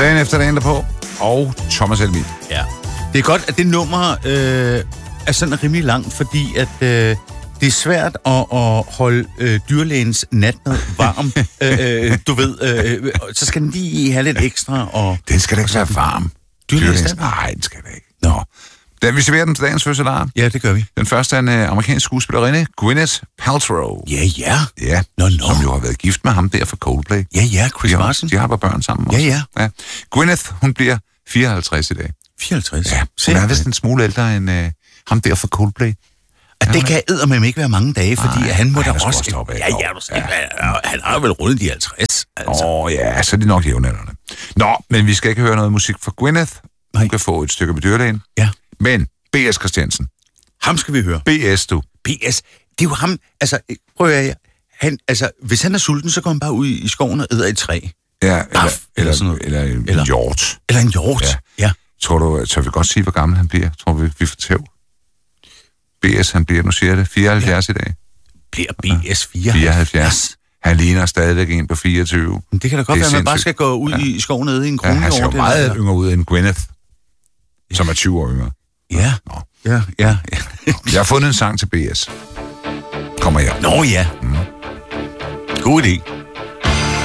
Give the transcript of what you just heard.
Dagen efter dagen derpå, og Thomas Helmig. Ja. Det er godt, at det nummer er sådan rimelig langt, fordi at det er svært at holde dyrlægens natmad varm. Du ved, så skal den lige have lidt ekstra. Og Den skal da ikke være varm. Dyrlægens Nej, den skal da ikke. Nå. Vi serverer den til dagens fødselar. Ja, det gør vi. Den første er en amerikansk skuespillerinde, Gwyneth Paltrow. Ja. Ja, som jo har været gift med ham der for Coldplay. Ja, Chris Martin. De har bare børn sammen også. Ja. Gwyneth, hun bliver 54 i dag. 54? Ja, hun er vist en smule ældre end ham der for Coldplay. At det kan eddermame ikke være mange dage, fordi han må da også... stoppe af. Han har vel rundet de 50. Altså. Ja, så er de nok jævnaldrende. Nå, men vi skal ikke høre noget musik fra Gwyneth. Hun kan få et stykke med dyrlægen. Ja. Men B.S. Christiansen. Ham skal vi høre. B.S. du. B.S. Det er jo ham... Altså, prøv at hvis han er sulten, så går han bare ud i skoven og æder et træ. Ja, eller sådan noget. Eller en hjort. Eller en hjort, ja. Tror du, tør vi godt sige, hvor gammel han bliver? Tror vi får tæv? B.S. han bliver, nu siger det, 74 i dag. Bliver B.S. 74. Han ligner stadigvæk en på 24. Men det kan da godt være, at man bare skal gå ud i skoven og æde en kronhjort. Han ser meget yngre ud end Gwyneth, som er 20 år yngre. Ja. Ja. Jeg har fundet en sang til B.S. Kommer her. Nå ja. God idé.